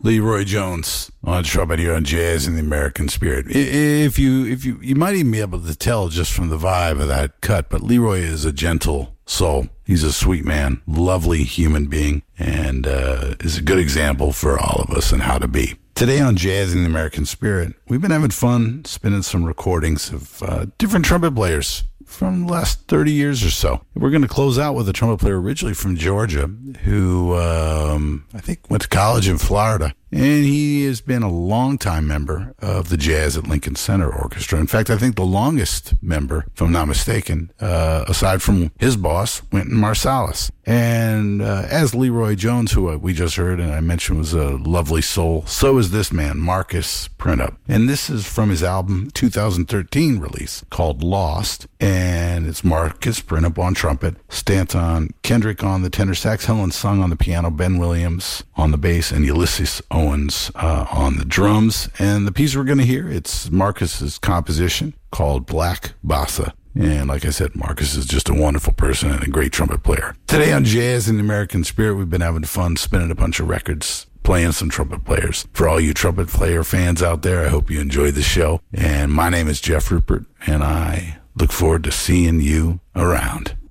Leroy Jones on trumpet here on Jazz in the American Spirit. If you might even be able to tell just from the vibe of that cut, but Leroy is a gentle soul. He's a sweet man, lovely human being, and is a good example for all of us and how to be. Today on Jazz in the American Spirit, we've been having fun spinning some recordings of different trumpet players from the last 30 years or so. We're going to close out with a trumpet player originally from Georgia who I think went to college in Florida. And he has been a longtime member of the Jazz at Lincoln Center Orchestra. In fact, I think the longest member, if I'm not mistaken, aside from his boss, Wynton Marsalis. And as Leroy Jones, who we just heard and I mentioned was a lovely soul, so is this man, Marcus Printup. And this is from his album 2013 release called Lost. And it's Marcus Printup on trumpet, Stanton Kendrick on the tenor sax, Helen Sung on the piano, Ben Williams on the bass, and Ulysses Owens on the drums. And the piece we're going to hear, it's Marcus's composition called Black Bossa. And like I said, Marcus is just a wonderful person and a great trumpet player. Today on Jazz in the American Spirit, we've been having fun spinning a bunch of records, playing some trumpet players. For all you trumpet player fans out there, I hope you enjoyed the show. And my name is Jeff Rupert, and I look forward to seeing you around.